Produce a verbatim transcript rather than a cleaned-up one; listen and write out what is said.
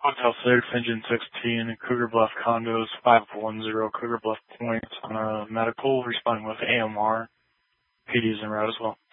Hotel six, engine sixteen, Cougar Bluff condos, five one zero Cougar Bluff points on a medical, responding with A M R. P D is en route as well.